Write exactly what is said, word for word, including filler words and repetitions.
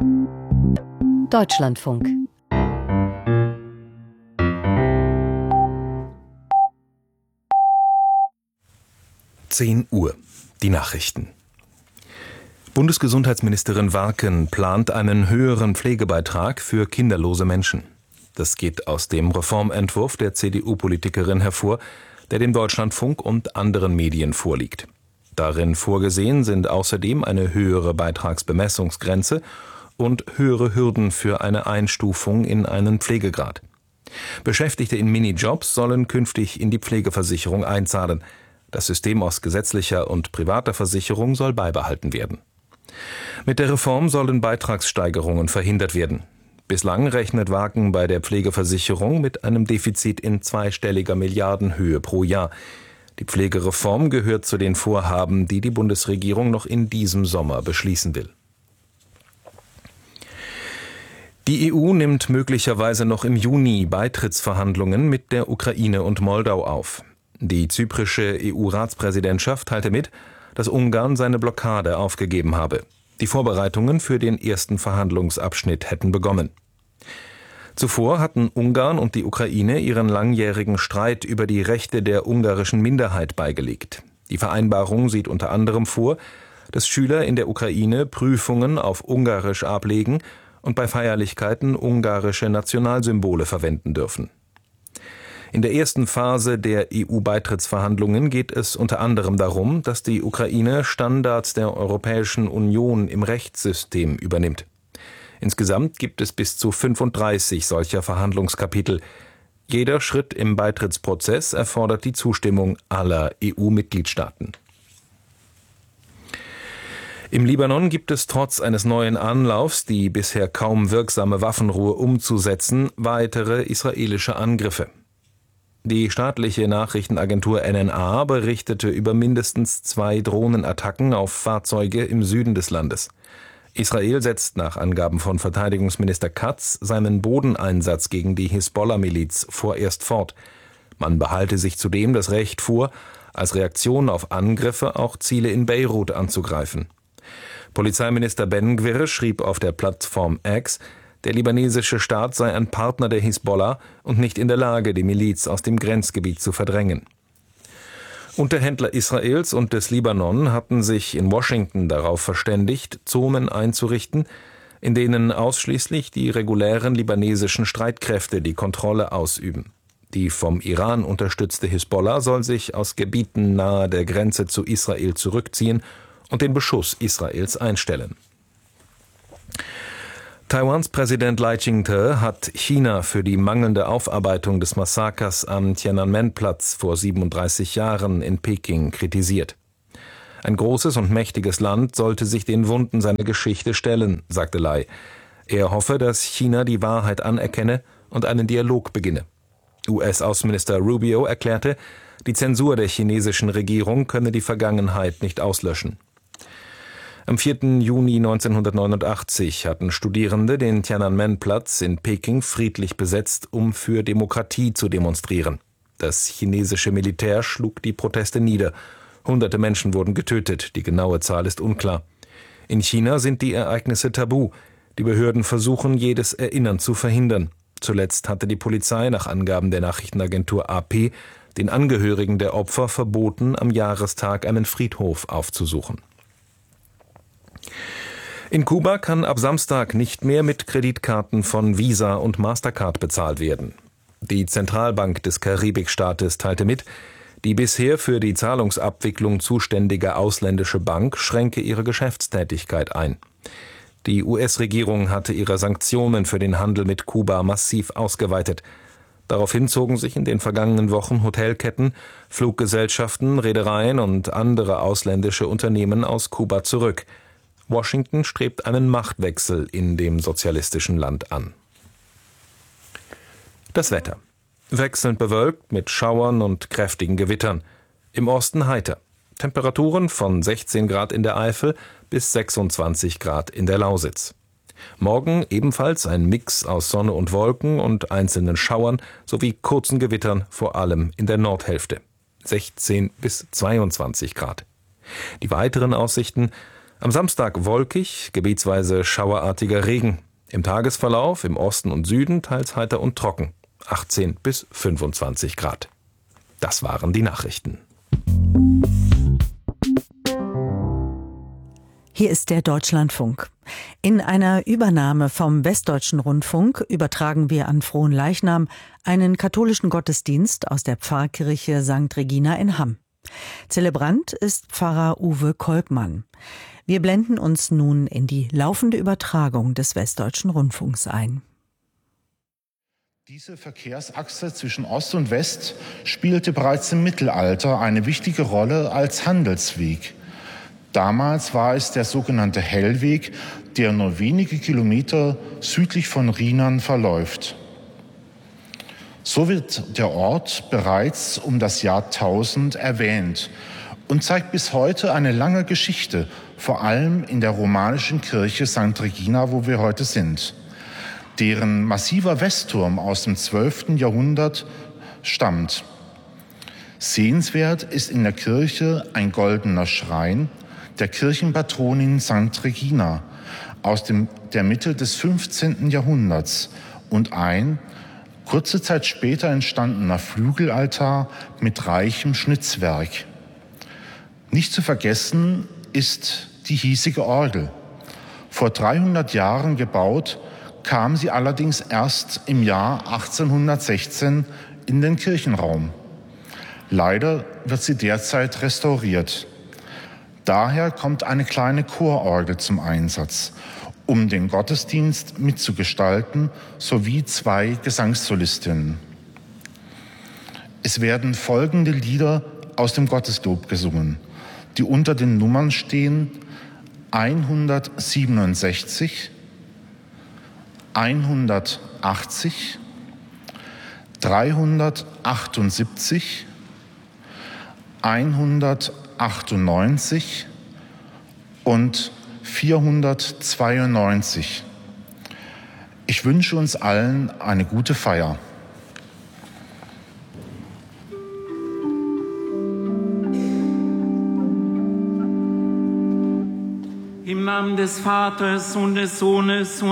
Deutschlandfunk. zehn Uhr. Die Nachrichten. Bundesgesundheitsministerin Warken plant einen höheren Pflegebeitrag für kinderlose Menschen. Das geht aus dem Reformentwurf der C D U-Politikerin hervor, der dem Deutschlandfunk und anderen Medien vorliegt. Darin vorgesehen sind außerdem eine höhere Beitragsbemessungsgrenze und höhere Hürden für eine Einstufung in einen Pflegegrad. Beschäftigte in Minijobs sollen künftig in die Pflegeversicherung einzahlen. Das System aus gesetzlicher und privater Versicherung soll beibehalten werden. Mit der Reform sollen Beitragssteigerungen verhindert werden. Bislang rechnet Warken bei der Pflegeversicherung mit einem Defizit in zweistelliger Milliardenhöhe pro Jahr. Die Pflegereform gehört zu den Vorhaben, die die Bundesregierung noch in diesem Sommer beschließen will. Die E U nimmt möglicherweise noch im Juni Beitrittsverhandlungen mit der Ukraine und Moldau auf. Die zyprische E U-Ratspräsidentschaft teilte mit, dass Ungarn seine Blockade aufgegeben habe. Die Vorbereitungen für den ersten Verhandlungsabschnitt hätten begonnen. Zuvor hatten Ungarn und die Ukraine ihren langjährigen Streit über die Rechte der ungarischen Minderheit beigelegt. Die Vereinbarung sieht unter anderem vor, dass Schüler in der Ukraine Prüfungen auf Ungarisch ablegen und bei Feierlichkeiten ungarische Nationalsymbole verwenden dürfen. In der ersten Phase der E U-Beitrittsverhandlungen geht es unter anderem darum, dass die Ukraine Standards der Europäischen Union im Rechtssystem übernimmt. Insgesamt gibt es bis zu fünfunddreißig solcher Verhandlungskapitel. Jeder Schritt im Beitrittsprozess erfordert die Zustimmung aller E U-Mitgliedstaaten. Im Libanon gibt es trotz eines neuen Anlaufs, die bisher kaum wirksame Waffenruhe umzusetzen, weitere israelische Angriffe. Die staatliche Nachrichtenagentur N N A berichtete über mindestens zwei Drohnenattacken auf Fahrzeuge im Süden des Landes. Israel setzt nach Angaben von Verteidigungsminister Katz seinen Bodeneinsatz gegen die Hisbollah-Miliz vorerst fort. Man behalte sich zudem das Recht vor, als Reaktion auf Angriffe auch Ziele in Beirut anzugreifen. Polizeiminister Ben Gvir schrieb auf der Plattform X, der libanesische Staat sei ein Partner der Hisbollah und nicht in der Lage, die Miliz aus dem Grenzgebiet zu verdrängen. Unterhändler Israels und des Libanon hatten sich in Washington darauf verständigt, Zonen einzurichten, in denen ausschließlich die regulären libanesischen Streitkräfte die Kontrolle ausüben. Die vom Iran unterstützte Hisbollah soll sich aus Gebieten nahe der Grenze zu Israel zurückziehen und den Beschuss Israels einstellen. Taiwans Präsident Lai Ching-te hat China für die mangelnde Aufarbeitung des Massakers am Tiananmen-Platz vor siebenunddreißig Jahren in Peking kritisiert. Ein großes und mächtiges Land sollte sich den Wunden seiner Geschichte stellen, sagte Lai. Er hoffe, dass China die Wahrheit anerkenne und einen Dialog beginne. U S-Außenminister Rubio erklärte, die Zensur der chinesischen Regierung könne die Vergangenheit nicht auslöschen. Am vierten Juni neunzehnhundertneunundachtzig hatten Studierende den Tiananmen-Platz in Peking friedlich besetzt, um für Demokratie zu demonstrieren. Das chinesische Militär schlug die Proteste nieder. Hunderte Menschen wurden getötet, die genaue Zahl ist unklar. In China sind die Ereignisse tabu. Die Behörden versuchen, jedes Erinnern zu verhindern. Zuletzt hatte die Polizei nach Angaben der Nachrichtenagentur A P den Angehörigen der Opfer verboten, am Jahrestag einen Friedhof aufzusuchen. In Kuba kann ab Samstag nicht mehr mit Kreditkarten von Visa und Mastercard bezahlt werden. Die Zentralbank des Karibikstaates teilte mit, die bisher für die Zahlungsabwicklung zuständige ausländische Bank schränke ihre Geschäftstätigkeit ein. Die U S-Regierung hatte ihre Sanktionen für den Handel mit Kuba massiv ausgeweitet. Daraufhin zogen sich in den vergangenen Wochen Hotelketten, Fluggesellschaften, Reedereien und andere ausländische Unternehmen aus Kuba zurück. Washington strebt einen Machtwechsel in dem sozialistischen Land an. Das Wetter. Wechselnd bewölkt mit Schauern und kräftigen Gewittern. Im Osten heiter. Temperaturen von sechzehn Grad in der Eifel bis sechsundzwanzig Grad in der Lausitz. Morgen ebenfalls ein Mix aus Sonne und Wolken und einzelnen Schauern sowie kurzen Gewittern, vor allem in der Nordhälfte. sechzehn bis zweiundzwanzig Grad. Die weiteren Aussichten: Am Samstag wolkig, gebietsweise schauerartiger Regen. Im Tagesverlauf im Osten und Süden teils heiter und trocken. achtzehn bis fünfundzwanzig Grad. Das waren die Nachrichten. Hier ist der Deutschlandfunk. In einer Übernahme vom Westdeutschen Rundfunk übertragen wir an Fronleichnam einen katholischen Gottesdienst aus der Pfarrkirche Sankt Regina in Hamm. Zelebrant ist Pfarrer Uwe Kolkmann. Wir blenden uns nun in die laufende Übertragung des Westdeutschen Rundfunks ein. Diese Verkehrsachse zwischen Ost und West spielte bereits im Mittelalter eine wichtige Rolle als Handelsweg. Damals war es der sogenannte Hellweg, der nur wenige Kilometer südlich von Rhinern verläuft. So wird der Ort bereits um das Jahr tausend erwähnt und zeigt bis heute eine lange Geschichte, vor allem in der romanischen Kirche Sankt Regina, wo wir heute sind, deren massiver Westturm aus dem zwölften Jahrhundert stammt. Sehenswert ist in der Kirche ein goldener Schrein der Kirchenpatronin Sankt Regina aus dem, der Mitte des fünfzehnten Jahrhunderts und ein kurze Zeit später entstandener Flügelaltar mit reichem Schnitzwerk. Nicht zu vergessen ist die hiesige Orgel. Vor dreihundert Jahren gebaut, kam sie allerdings erst im Jahr achtzehnhundertsechzehn in den Kirchenraum. Leider wird sie derzeit restauriert. Daher kommt eine kleine Chororgel zum Einsatz, um den Gottesdienst mitzugestalten, sowie zwei Gesangssolistinnen. Es werden folgende Lieder aus dem Gotteslob gesungen, die unter den Nummern stehen hundertsiebenundsechzig, hundertachtzig, dreihundertachtundsiebzig, hundertachtundneunzig und vierhundertzweiundneunzig. Ich wünsche uns allen eine gute Feier. Im Namen des Vaters und des Sohnes und